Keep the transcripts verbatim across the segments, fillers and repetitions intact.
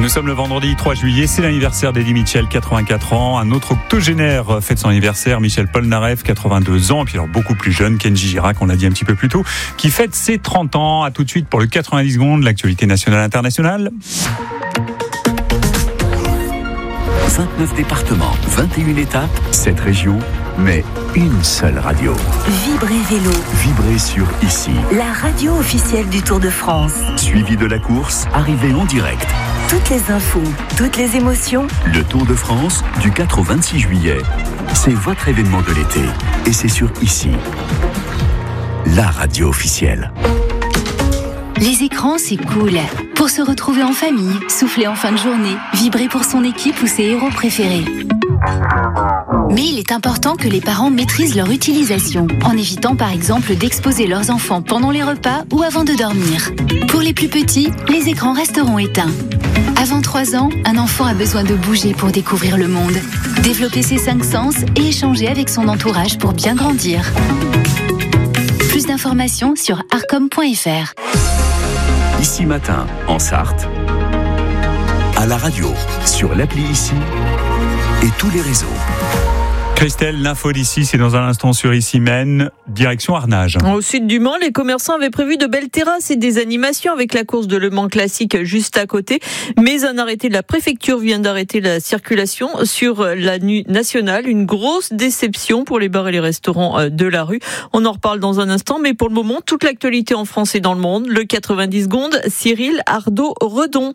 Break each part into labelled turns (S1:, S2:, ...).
S1: Nous sommes le vendredi trois juillet, c'est l'anniversaire d'Eddie Mitchell, quatre-vingt-quatre ans. Un autre octogénaire fête son anniversaire, Michel Polnareff, quatre-vingt-deux ans. Et puis alors beaucoup plus jeune, Kenji Girac, on l'a dit un petit peu plus tôt, qui fête ses trente ans. À tout de suite pour le quatre-vingt-dix secondes, l'actualité nationale internationale.
S2: vingt-neuf départements, vingt et une étapes, sept régions, mais une seule radio.
S3: Vibrez Vélo.
S2: Vibrez sur Ici.
S3: La radio officielle du Tour de France.
S2: Suivi de la course, arrivée en direct.
S3: Toutes les infos, toutes les émotions.
S2: Le Tour de France, du quatre au vingt-six juillet. C'est votre événement de l'été. Et c'est sur Ici. La radio officielle.
S4: Les écrans, c'est cool. Pour se retrouver en famille, souffler en fin de journée, vibrer pour son équipe ou ses héros préférés. Mais il est important que les parents maîtrisent leur utilisation, en évitant par exemple d'exposer leurs enfants pendant les repas ou avant de dormir. Pour les plus petits, les écrans resteront éteints. Avant trois ans, un enfant a besoin de bouger pour découvrir le monde, développer ses cinq sens et échanger avec son entourage pour bien grandir. Plus d'informations sur arcom point f r.
S2: Ici Matin, en Sarthe, à la radio, sur l'appli Ici et tous les réseaux.
S1: Christelle, l'info d'ici, c'est dans un instant sur Ici Mène, direction Arnage.
S5: Au sud du Mans, les commerçants avaient prévu de belles terrasses et des animations avec la course de Le Mans Classique juste à côté. Mais un arrêté de la préfecture vient d'arrêter la circulation sur la nuit nationale. Une grosse déception pour les bars et les restaurants de la rue. On en reparle dans un instant, mais pour le moment, toute l'actualité en France et dans le monde. Le quatre-vingt-dix secondes, Cyril Ardo-Redon.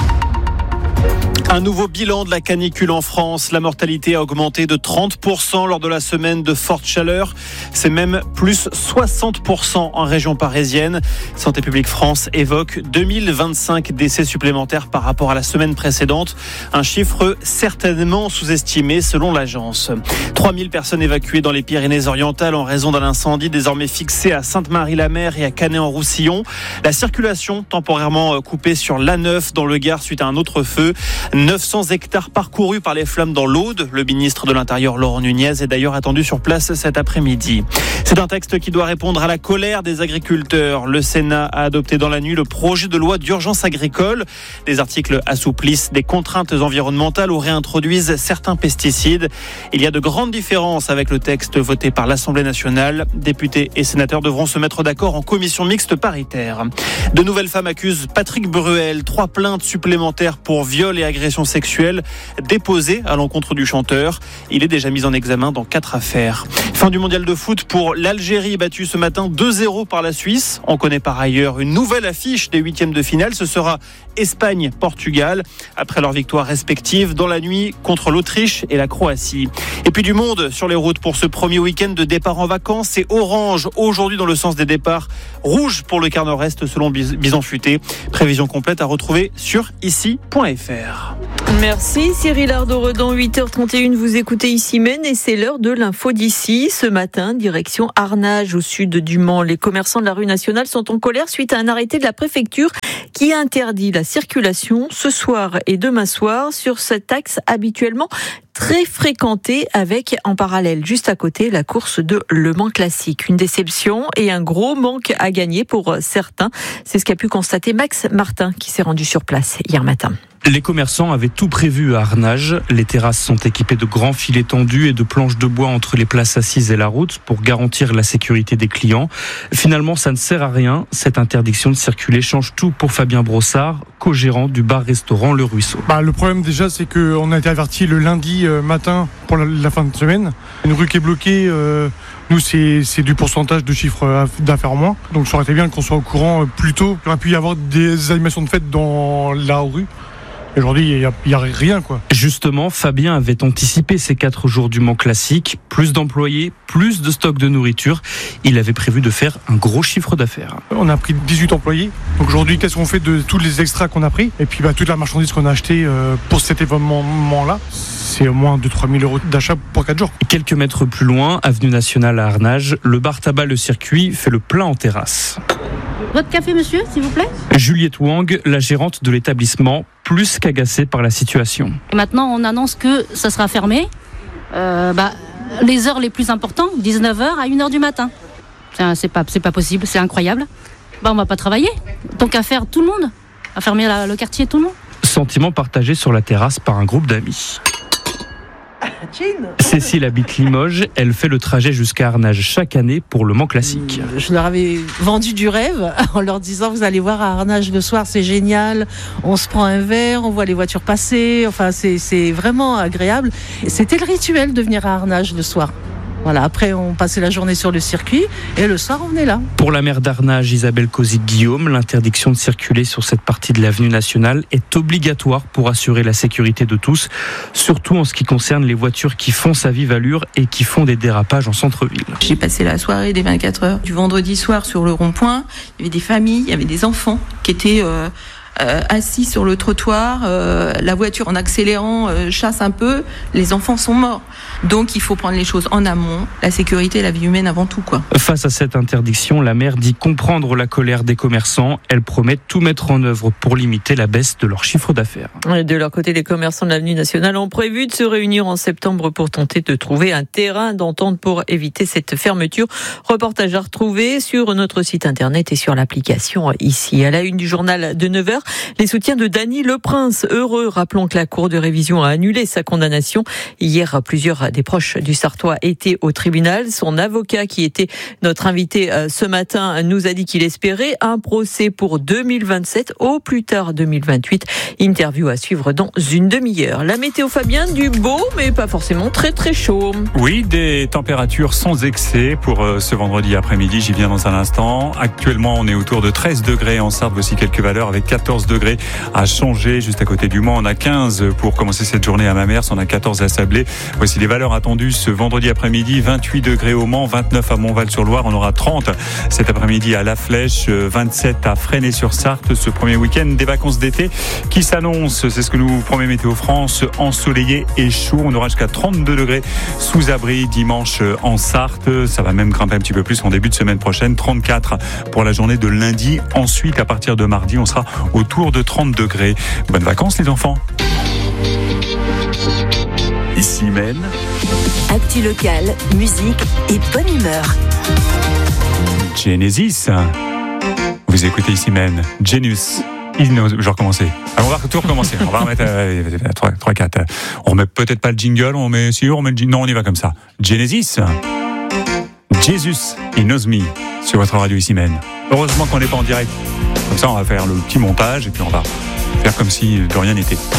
S6: Un nouveau bilan de la canicule en France. La mortalité a augmenté de trente pour cent lors de la semaine de forte chaleur. C'est même plus soixante pour cent en région parisienne. Santé publique France évoque deux mille vingt-cinq décès supplémentaires par rapport à la semaine précédente. Un chiffre certainement sous-estimé selon l'agence. trois mille personnes évacuées dans les Pyrénées-Orientales en raison d'un incendie désormais fixé à Sainte-Marie-la-Mer et à Canet-en-Roussillon. La circulation temporairement coupée sur l'A neuf dans le Gard suite à un autre feu. neuf cents hectares parcourus par les flammes dans l'Aude. Le ministre de l'Intérieur, Laurent Nunez, est d'ailleurs attendu sur place cet après-midi. C'est un texte qui doit répondre à la colère des agriculteurs. Le Sénat a adopté dans la nuit le projet de loi d'urgence agricole. Des articles assouplissent des contraintes environnementales ou réintroduisent certains pesticides. Il y a de grandes différences avec le texte voté par l'Assemblée nationale. Députés et sénateurs devront se mettre d'accord en commission mixte paritaire. De nouvelles femmes accusent Patrick Bruel. Trois plaintes supplémentaires pour viol et agression sexuelle déposées à l'encontre du chanteur. Il est déjà mis en examen dans quatre affaires. Fin du mondial de foot pour l'Algérie, battue ce matin deux zéro par la Suisse. On connaît par ailleurs une nouvelle affiche des huitièmes de finale. Ce sera Espagne-Portugal, après leurs victoires respectives dans la nuit contre l'Autriche et la Croatie. Et puis du monde sur les routes pour ce premier week-end de départ en vacances. C'est orange aujourd'hui dans le sens des départs, rouge pour le quart nord-est selon Bison Futé. Prévision complète à retrouver sur ici point f r.
S5: Merci Cyril Ardo-Redon, huit heures trente et une, vous écoutez Ici Mène et c'est l'heure de l'info d'ici. Ce matin, direction Arnage au sud du Mans. Les commerçants de la rue nationale sont en colère suite à un arrêté de la préfecture qui interdit la circulation ce soir et demain soir sur cet axe habituellement très fréquenté avec en parallèle juste à côté la course de Le Mans Classique. Une déception et un gros manque à gagner pour certains. C'est ce qu'a pu constater Max Martin qui s'est rendu sur place hier matin.
S7: Les commerçants avaient tout prévu à Arnage. Les terrasses sont équipées de grands filets tendus et de planches de bois entre les places assises et la route pour garantir la sécurité des clients. Finalement, ça ne sert à rien. Cette interdiction de circuler change tout pour Fabien Brossard, co-gérant du bar-restaurant Le Ruisseau.
S8: Bah, le problème déjà, c'est qu'on a été averti le lundi matin pour la, la fin de semaine. Une rue qui est bloquée, euh, nous c'est, c'est du pourcentage de chiffre d'affaires en moins. Donc ça aurait été bien qu'on soit au courant plus tôt. Il aurait pu y avoir des animations de fête dans la rue. Aujourd'hui, il n'y a, a rien, quoi.
S7: Justement, Fabien avait anticipé ces quatre jours du Mans Classique. Plus d'employés, plus de stock de nourriture. Il avait prévu de faire un gros chiffre d'affaires.
S8: On a pris dix-huit employés. Donc aujourd'hui, qu'est-ce qu'on fait de tous les extras qu'on a pris? Et puis bah, toute la marchandise qu'on a achetée euh, pour cet événement-là. C'est au moins deux à trois mille euros d'achat pour quatre jours.
S7: Quelques mètres plus loin, avenue Nationale à Arnage, le bar tabac Le Circuit fait le plein en terrasse.
S9: Votre café, monsieur, s'il vous plaît?
S7: Juliette Wang, la gérante de l'établissement, plus qu'agacée par la situation.
S9: Et maintenant, on annonce que ça sera fermé. Euh, bah, les heures les plus importantes, dix-neuf heures à une heure du matin. C'est, c'est, pas, c'est pas possible, c'est incroyable. Bah, on va pas travailler. Tant qu'à faire tout le monde, à fermer la, le quartier tout le monde.
S7: Sentiment partagé sur la terrasse par un groupe d'amis. Cécile habite Limoges, elle fait le trajet jusqu'à Arnage chaque année pour le Mans Classique.
S10: Je leur avais vendu du rêve en leur disant vous allez voir à Arnage le soir, c'est génial, on se prend un verre, on voit les voitures passer, enfin c'est, c'est vraiment agréable. C'était le rituel de venir à Arnage le soir. Voilà, après on passait la journée sur le circuit et le soir on venait là.
S7: Pour la maire d'Arnage, Isabelle Cosic-Guillaume, l'interdiction de circuler sur cette partie de l'avenue nationale est obligatoire pour assurer la sécurité de tous, surtout en ce qui concerne les voitures qui font sa vive allure et qui font des dérapages en centre-ville.
S11: J'ai passé la soirée des vingt-quatre heures du vendredi soir sur le rond-point. Il y avait des familles, il y avait des enfants qui étaient euh, euh, assis sur le trottoir. Euh, la voiture en accélérant euh, chasse un peu, les enfants sont morts. Donc il faut prendre les choses en amont, la sécurité et la vie humaine avant tout, quoi.
S7: Face à cette interdiction, la maire dit comprendre la colère des commerçants. Elle promet tout mettre en œuvre pour limiter la baisse de leur chiffre d'affaires.
S5: De leur côté, les commerçants de l'avenue nationale ont prévu de se réunir en septembre pour tenter de trouver un terrain d'entente pour éviter cette fermeture. Reportage à retrouver sur notre site internet et sur l'application ici. À la une du journal de neuf heures, les soutiens de Dany Le Prince, heureux. Rappelons que la Cour de révision a annulé sa condamnation. Hier, plusieurs des proches du Sarthois étaient au tribunal. Son avocat, qui était notre invité ce matin, nous a dit qu'il espérait un procès pour deux mille vingt-sept, au plus tard deux mille vingt-huit. Interview à suivre dans une demi-heure. La météo, Fabien, du beau, mais pas forcément très très chaud.
S1: Oui, des températures sans excès pour ce vendredi après-midi. J'y viens dans un instant. Actuellement, on est autour de treize degrés en Sarthe. Voici quelques valeurs avec quatorze degrés à Changé, juste à côté du Mans. On a quinze pour commencer cette journée à Mamers. On a quatorze à Sablé. Voici les valeurs attendues ce vendredi après-midi. vingt-huit degrés au Mans, vingt-neuf à Montval-sur-Loire. On aura trente cet après-midi à La Flèche, vingt-sept à Fresnay-sur-Sarthe. Ce premier week-end des vacances d'été qui s'annonce, c'est ce que nous promet Météo France, ensoleillé et chaud. On aura jusqu'à trente-deux degrés sous abri dimanche en Sarthe. Ça va même grimper un petit peu plus en début de semaine prochaine. trente-quatre pour la journée de lundi. Ensuite, à partir de mardi, on sera autour de trente degrés. Bonnes vacances les enfants.
S2: Ici Maine.
S3: Actu locale, musique et bonne humeur.
S1: Genesis. Vous écoutez ici Maine. Genius. Je vais recommencer. Alors on va tout recommencer. On va remettre euh, trois, quatre. On remet peut-être pas le jingle, on met, si on remet le jingle. Non, on y va comme ça. Genesis. Jesus, He Knows Me. Sur votre radio ici Maine. Heureusement qu'on n'est pas en direct. Comme ça, on va faire le petit montage et puis on va faire comme si de rien n'était.